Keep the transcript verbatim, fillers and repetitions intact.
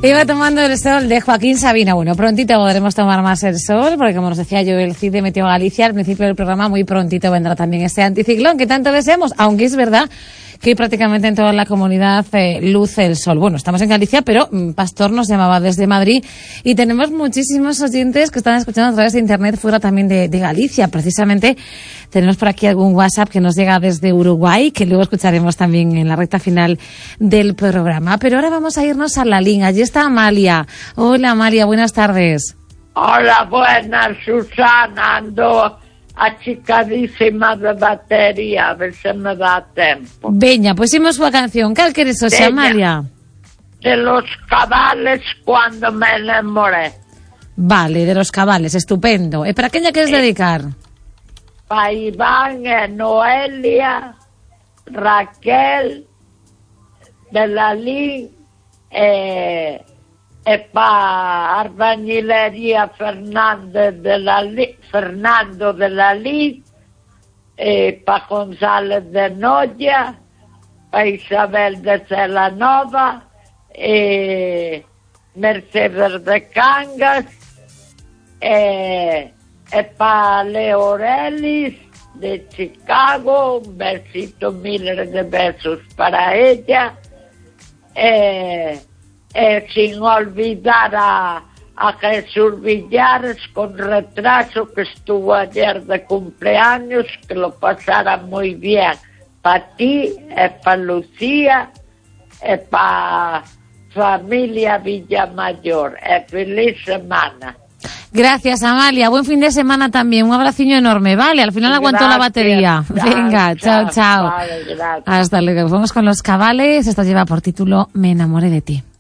Iba tomando el sol de Joaquín Sabina. Bueno, prontito podremos tomar más el sol, porque como nos decía yo, el C I D E Meteo Galicia, al principio del programa, muy prontito vendrá también este anticiclón que tanto deseamos, aunque es verdad que hoy prácticamente en toda la comunidad eh, luce el sol. Bueno, estamos en Galicia, pero mm, Pastor nos llamaba desde Madrid y tenemos muchísimos oyentes que están escuchando a través de internet fuera también de, de Galicia. Precisamente tenemos por aquí algún WhatsApp que nos llega desde Uruguay, que luego escucharemos también en la recta final del programa. Pero ahora vamos a irnos a la línea. Allí está Amalia. Hola Amalia, buenas tardes. Hola, buenas, Susana. Ando achicadísima de batería, a ver si me da tiempo. Veña, pusimos súa canción. Cal queres hoxe, Amalia? De los cabales cuando me enamoré. Vale, de los cabales, estupendo. E para quen lla queres eh, dedicar? Pa Iván e Noelia, Raquel, Belalín, e... e pa Arbañilería Fernández de la Li, Fernando de la Lid, e pa González de Noia, pa Isabel de Celanova, e Mercedes de Cangas, e, e pa Leo Orelis de Chicago, un besito, miles de besos para ella, e... Eh, sin olvidar a, a Jesús Villares con retraso, que estuvo ayer de cumpleaños, que lo pasara muy bien. Para ti, eh, para Lucía, eh, para familia Villamayor. Eh, feliz semana. Gracias, Amalia. Buen fin de semana también. Un abraciño enorme, ¿vale? Al final aguantó la batería. Chao, Venga, chao, chao. chao. Vale, hasta luego. Vamos con los cabales. Esto lleva por título Me enamoré de ti.